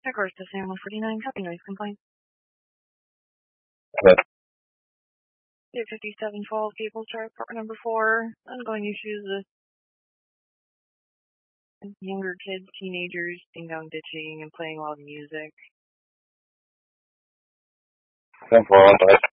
Regards to Sam 149, copy noise complaint. Hello. 5712 Cable Star, apartment number 4. Ongoing issues with younger kids, teenagers, ding-dong ditching and playing loud music. 10-415.